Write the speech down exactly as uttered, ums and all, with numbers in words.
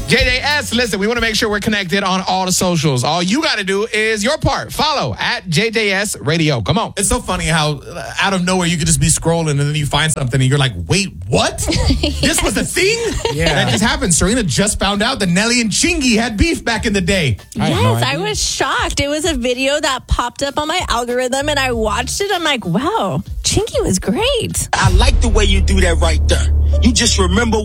J J S, listen, we want to make sure we're connected on all the socials. All you got to do is your part. Follow at J J S Radio. Come on. It's so funny how uh, out of nowhere you could just be scrolling and then you find something and you're like, wait, what? Yes. This was a thing? Yeah. That just happened. Serena just found out that Nelly and Chingy had beef back in the day. I yes, no I was shocked. It was a video that popped up on my algorithm and I watched it. I'm like, wow, Chingy was great. I like the way you do that right there. You just remember